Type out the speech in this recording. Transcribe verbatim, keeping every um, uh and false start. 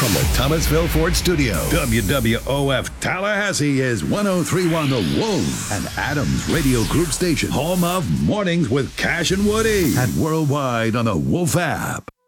from the Thomasville Ford Studio, W W O F Tallahassee is one oh three point one The Wolf, and Adams Radio Group station, home of Mornings with Cash and Woody, and worldwide on the Wolf app.